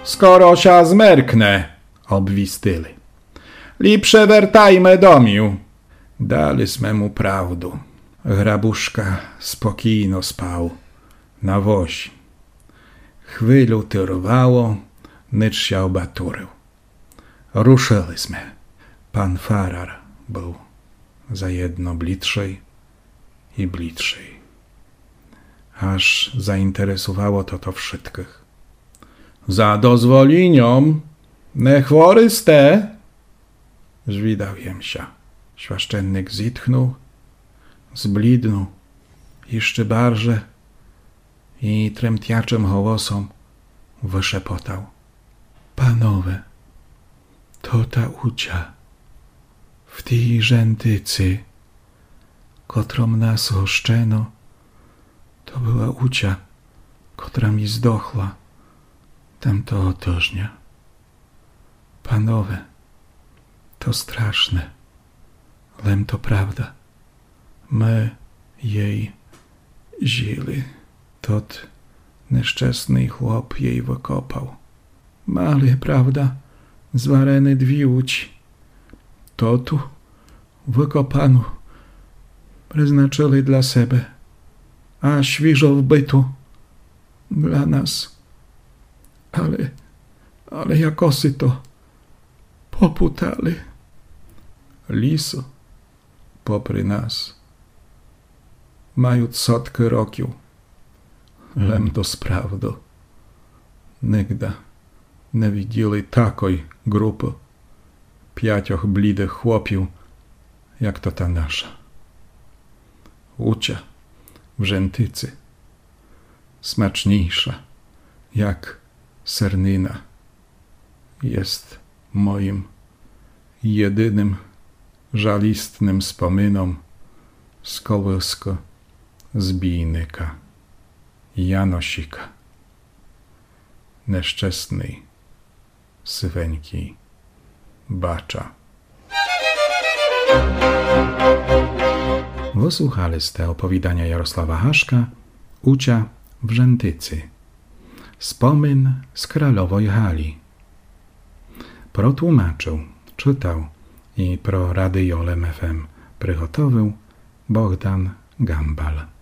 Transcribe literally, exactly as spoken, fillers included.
skoro sia zmerknę, obwistyli. Li przewertajmy domiu. Dali sme mu pravdu. Hrabuška spokojno spał na wozi. Chwilu tyrwało, nicz się obaturył. Ruszyliśmy. Pan farar był za jedno blitszej i blitszej. Aż zainteresowało to to wszystkich. Za dozwolinią, ne chwory ste? Żwidał jemsia. Świaszczennik zitchnął, zblidnął jeszcze barże i tremtiaczym hołosom wyszepotał. Panowie, to ta ucia w tej rzętycy, którą nas oszczeno, to była ucia, która mi zdochła tamto otożnia. Panowie, to straszne, lem to prawda. My jej żyli. Tot nieszczęsny chłop jej wykopał. Mali, prawda, zwareny dwie łuci. To tu wykopanu przeznaczyli dla siebie, a świeżo wbytu dla nas. Ale, ale jakosy to poputali. Liso popry nas mają sotki rokiu. Lem to sprawdo. Nigda nie widzieli takiej grupy pięciach blidych chłopiów, jak to ta nasza. Ucia w rzętycy smaczniejsza, jak sernina, jest moim jedynym żalistnym wspominom z kołyska zbijnika Janosika, nieszczęsnej syweńki Bacza. Wysłuchaliście opowiadania Jarosława Haszka Ucia w rzętycy. Wspomin z Kralowej Hali. Protłumaczył, czytał i pro Radiolem F M przygotowył Bogdan Gambal.